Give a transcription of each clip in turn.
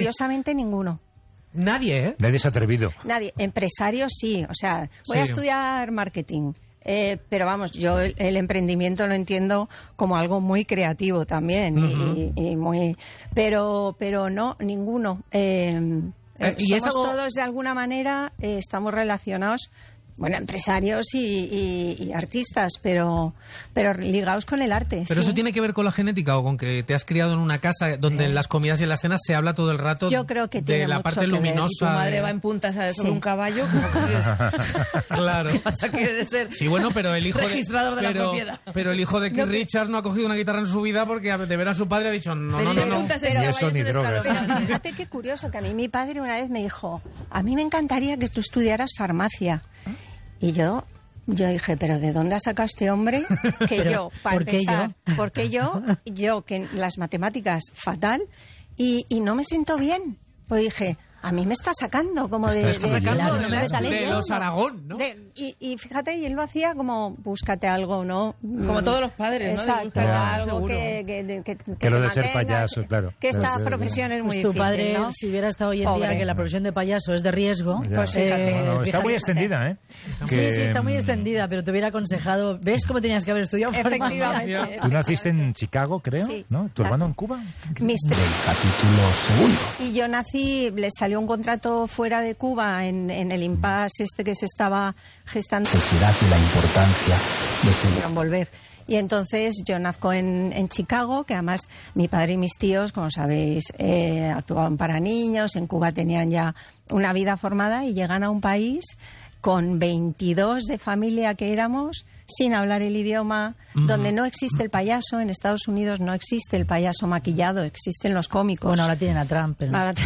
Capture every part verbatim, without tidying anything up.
curiosamente ninguno. Nadie, ¿eh? Nadie se ha atrevido. Nadie. Empresarios sí, o sea, voy Sí. a estudiar marketing. Eh, pero vamos, yo el, el emprendimiento lo entiendo como algo muy creativo también. Uh-huh. y, y muy pero pero no, ninguno. Eh, Eh, y somos es algo- todos de alguna manera, eh, estamos relacionados, bueno, empresarios y, y- y artistas, pero pero ligados con el arte. Pero sí. eso tiene que ver con la genética o con que te has criado en una casa donde en las comidas y en las cenas se habla todo el rato Yo creo que de tiene la mucho parte que ver. luminosa. Si Tu madre de- va en punta, ¿sabes? Sobre Sí. un caballo. ¿Cómo que- Claro. ¿Qué vas a querer ser? Sí, bueno, pero el hijo Registrador de la pero, propiedad. pero el hijo de Keith No, que- Richards no ha cogido una guitarra en su vida porque a- de ver a su padre ha dicho no, no, Venir no, en no. punta, ese Pero- caballo Ni eso es ni un drogas. escalón. Pero fíjate qué curioso, que a mí mi padre una vez me dijo, a mí me encantaría que tú estudiaras farmacia. Y yo, yo dije, ¿pero de dónde ha sacado este hombre? Que Pero, yo, para ¿por qué empezar, yo? ¿por qué yo? Yo, que en las matemáticas, fatal, y, y no me siento bien. Pues dije, a mí me está sacando como de... Estás de- sacando Claro, de no las- me talento. de los Aragón, ¿no? de- y, y fíjate, y él lo hacía como, búscate algo, ¿no? Como todos los padres, ¿no? De Exacto, buscar algo, algo seguro. que, que, que, que Que lo te de ser mantenga, payaso, que- claro. Que esta Claro, sí, profesión es muy Pues tu difícil, padre, ¿no? si hubiera estado hoy en Pobre. día que la profesión de payaso es de riesgo, Ya. Pues fíjate. eh, No, no, está fíjate. muy extendida, ¿eh? Sí, Que, sí, está muy mm, extendida, pero te hubiera aconsejado, ¿ves cómo tenías que haber estudiado farmacia? Efectivamente. Tú naciste en Chicago, creo, Sí. ¿no? ¿Tu hermano en Cuba? Mis tres. Capítulo segundo. Y yo nací, le salió un contrato fuera de Cuba en, en el impasse este que se estaba gestando Necesidad y la importancia de ser para volver. Y entonces yo nazco en, en Chicago, que además mi padre y mis tíos, como sabéis, eh, actuaban para niños, en Cuba tenían ya una vida formada y llegan a un país con veintidós de familia que éramos, sin hablar el idioma, Ujú. donde no existe el payaso. En Estados Unidos no existe el payaso maquillado, existen los cómicos. Bueno, ahora tienen a Trump, pero... Ahora te-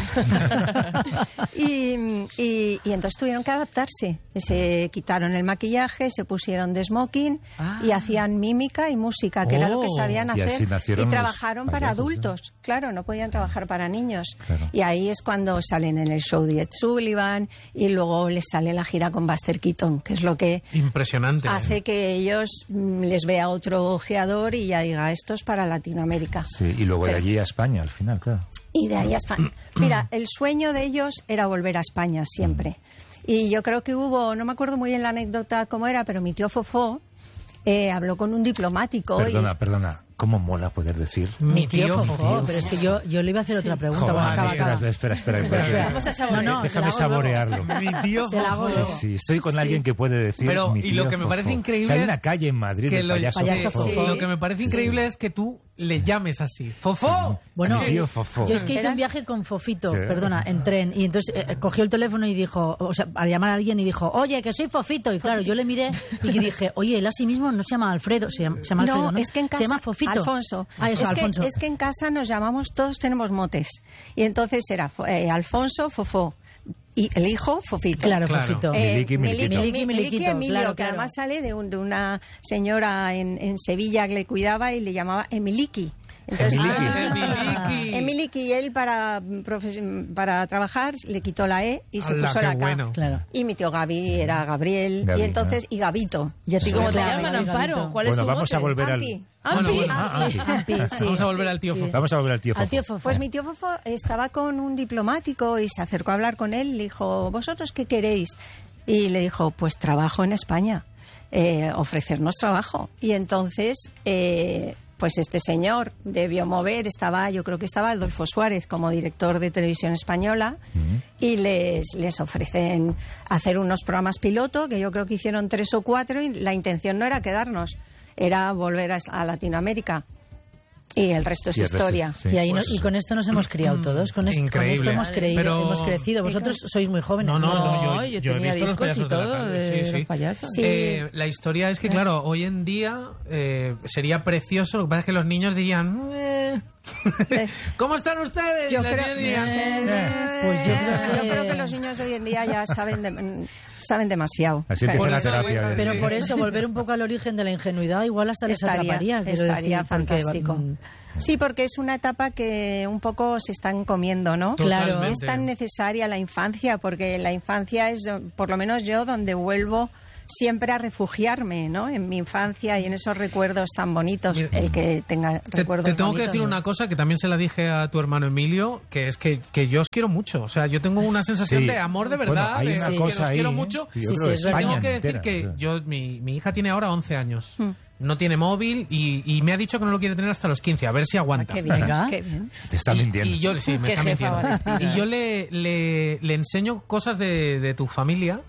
y, y, y entonces tuvieron que adaptarse. Se quitaron el maquillaje, se pusieron de smoking Ah. y hacían mímica y música, que era lo que Oh. sabían Y así hacer. nacieron Y los trabajaron para payasos, adultos. Claro, no podían trabajar para niños. Claro. Y ahí es cuando salen en el show de Ed Sullivan y luego les sale la gira con Buster Keaton, que es lo que Impresionante. hace que ellos mm, les vea otro ojeador y ya diga, esto es para Latinoamérica. Sí, y luego de Pero- allí a España, al final, claro. Y de ahí a España. Mira, el sueño de ellos era volver a España siempre. Y yo creo que hubo, no me acuerdo muy bien la anécdota cómo era, pero mi tío Fofó eh, habló con un diplomático. Perdona, y, perdona. ¿Cómo mola poder decir? Mi tío, tío Fofó, Fofó. pero es que yo, yo le iba a hacer otra pregunta. Joder, Bueno, acaba, espera, acaba. espera, espera, espera, Espera, espera. Vamos a saborear. No, no, se la Déjame hago luego. saborearlo. Mi tío Se la hago Fofó. luego. Sí, estoy con alguien que puede decir. Pero, mi y lo tío que me Fofó. parece increíble Que hay es una calle en Madrid que del lo, payaso, Payaso Fofó. Fofó. lo que me parece increíble es que tú le llames así. ¡Fofó! Bueno, Mi tío Fofó. yo es que hice Era- un viaje con Fofito, Sí. perdona, en tren, y entonces eh, cogió el teléfono y dijo, o sea, al llamar a alguien y dijo, oye, que soy Fofito, y claro, yo le miré y dije, oye, él a sí mismo no se llama Alfredo, se llama, se llama Alfredo, ¿no? es que en casa, se llama Fofito. Alfonso. Ah, eso, es, Alfonso. Que, es que en casa nos llamamos, todos tenemos motes. Y entonces era eh, Alfonso, Fofó. Y el hijo, Fofito. Claro, Claro. Fofito. Eh, Miliki, Miliquito. Miliki, Mi- Miliquito, Emilio, claro, que claro. además sale de, un- de una señora en, en Sevilla que le cuidaba y le llamaba Emiliki. Entonces, Emiliki. Emiliki. Emiliki, y él para, profes- para trabajar le quitó la E y se Ala, puso qué la K. bueno. Claro. Y mi tío Gaby era Gabriel, Gaby, y entonces, y Gabito. ¿Y a ti cómo te ¿Cómo te llaman, llaman, Amparo? ¿Cuál es Bueno, tu vamos a mote? volver al... Ampi. Bueno, bueno. Ah, Ampi. Ampi, sí. Vamos a volver al tío Sí. Fofó. Vamos a volver al tío Fofó. Al tío Fofó. Pues mi tío Fofo estaba con un diplomático y se acercó a hablar con él y le dijo, ¿vosotros qué queréis? Y le dijo, pues trabajo en España, eh, ofrecernos trabajo. Y entonces, eh, pues este señor debió mover, estaba, yo creo que estaba Adolfo Suárez como director de Televisión Española, y les, les ofrecen hacer unos programas piloto, que yo creo que hicieron tres o cuatro, y la intención no era quedarnos, era volver a, a Latinoamérica. Y el resto es Y el resto, historia. sí. Y, ahí no- Pues- y con esto nos hemos criado todos, con, est- con Increíble. esto hemos creído, Pero- hemos crecido. Vosotros sois muy jóvenes. No, no, no, yo, No, yo yo he tenía visto los discos y payasos de la todo calle, de sí, sí. los payasos. Sí. Eh, la historia es que, claro, hoy en día eh, sería precioso, lo que pasa es que los niños dirían... "Eh, ¿Cómo están ustedes?" Yo Y los creo- niños dirían, Eh, pues yo creo que- Yo creo que los niños de hoy en día ya saben, de- saben demasiado. Así empieza Por la eso, terapia. bueno, de- Pero Sí. por eso, volver un poco al origen de la ingenuidad, igual hasta les Estaría, atraparía. quiero estaría decir, porque, fantástico. mm, Sí, porque es una etapa que un poco se están comiendo, ¿no? Claro. Totalmente. Es tan necesaria la infancia, porque la infancia es, por lo menos yo, donde vuelvo siempre a refugiarme, ¿no? En mi infancia y en esos recuerdos tan bonitos, Mira, el que tenga Te, recuerdos te tengo bonitos, que decir ¿no? una cosa que también se la dije a tu hermano Emilio, que es que, que yo os quiero mucho. O sea, yo tengo una sensación Sí. de amor de Bueno, verdad, hay de una que cosa os ahí, quiero ¿eh? mucho. Yo Sí, creo sí, que es España Tengo que decir entera, que o sea. yo mi, mi hija tiene ahora once años. Mm. No tiene móvil y, y me ha dicho que no lo quiere tener hasta los quince. A ver si aguanta. Ah, qué bien. Venga. Qué bien. Te está Y- mintiendo. Y, yo sí, me Qué está jefa, mintiendo. Valentina. Y yo le, le, le enseño cosas de, de tu familia,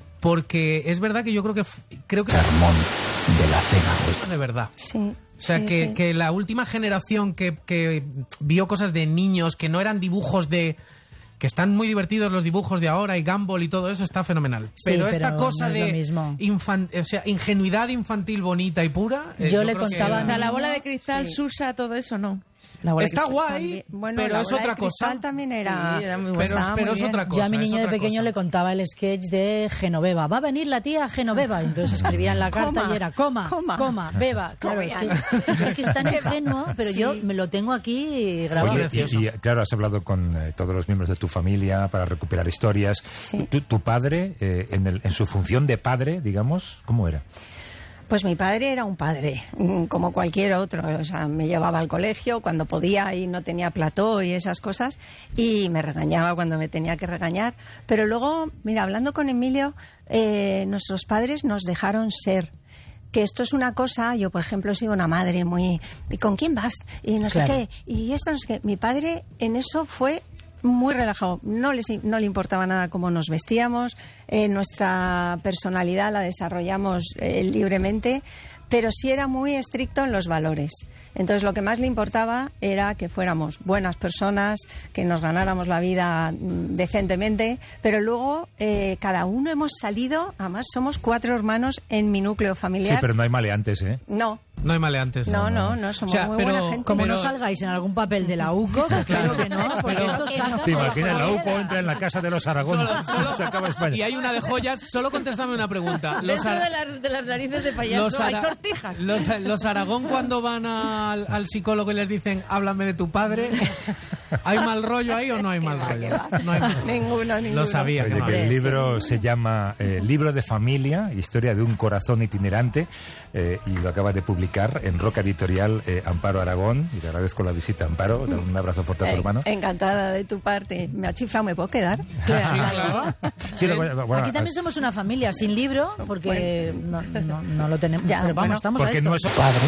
porque es verdad que yo creo que f- creo que Sermón de la cena. de verdad. Sí. O sea, sí, que, sí. que la última generación que, que vio cosas de niños, que no eran dibujos de... que están muy divertidos los dibujos de ahora y Gumball y todo eso, está fenomenal. Sí, pero esta pero cosa no es lo de mismo. infan- o sea, ingenuidad infantil bonita y pura... eh, Yo le creo que- contaba O sea, la niño, bola de cristal, sí. Susa, todo eso, no. La bola de Está cristal. guay, También- bueno, pero la es bola de otra cristal cosa. también era, Sí, era muy Pero, buena. estaba pero muy es bien. otra cosa. Yo a mi es niño de otra pequeño cosa. le contaba el sketch de Genoveva. Va a venir la tía Genoveva. Entonces escribía en la carta Coma, y era coma, coma, coma. beba. Claro, es que, es que es tan ingenuo, pero yo me lo tengo aquí grabado. Oye, Precioso. y, y, claro, has hablado con eh, todos los miembros de tu familia para recuperar historias. Sí. Tu, tu padre, eh, en, el- en su función de padre, digamos, ¿cómo era? Pues mi padre era un padre, mm, como cualquier otro. O sea, me llevaba al colegio cuando podía y no tenía plató y esas cosas, y me regañaba cuando me tenía que regañar. Pero luego, mira, hablando con Emilio, eh, nuestros padres nos dejaron ser. Que esto es una cosa, yo por ejemplo he sido una madre muy... ¿Y con quién vas? Y no sé Claro. qué. Y esto no sé qué. Mi padre en eso fue muy relajado, no, les, no le importaba nada cómo nos vestíamos, eh, nuestra personalidad la desarrollamos eh, libremente, pero sí era muy estricto en los valores. Entonces lo que más le importaba era que fuéramos buenas personas, que nos ganáramos la vida mm, decentemente, pero luego eh, cada uno hemos salido, además somos cuatro hermanos en mi núcleo familiar. Sí, pero no hay maleantes, ¿eh? No, No hay maleantes. no, no, no, somos O sea, muy pero- buena gente. Como Pero- no salgáis en algún papel de la U C O, que claro que no, porque Pero- esto saca... ¿Te imaginas? La U C O entra en la casa de los Aragón. Solo- solo- Se acaba España. Y hay una de joyas. Solo contéstame una pregunta. Los, Dentro ara- de las, de las narices de payaso hay ara- sortijas. los, los Aragón cuando van al, al psicólogo y les dicen háblame de tu padre, ¿hay mal rollo ahí o no hay mal rollo? No hay mal rollo. Ninguno, ninguno. Lo sabía. Oye, que no que había. el libro se llama eh, Libro de Familia, historia de un corazón itinerante, eh, y lo acaba de publicar en Roca Editorial eh, Amparo Aragón, y te agradezco la visita, Amparo. Dale un abrazo fuerte a tu Eh, hermano. encantada de tu parte. Me ha chiflado, ¿me puedo quedar? Claro. Sí, lo- bueno, bueno, Aquí también somos una familia sin libro, porque no, no, no lo tenemos. Ya, pero vamos, bueno, estamos a porque esto. no es Padre,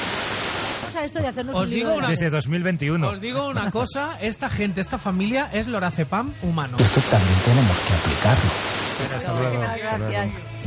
Estamos a esto de hacernos Os un digo libro. una- desde dos mil veintiuno. Os digo una cosa, esta gente, esta familia es lorazepam humano. esto también tenemos que aplicarlo. Hasta luego. Muchísimas Hasta luego. gracias.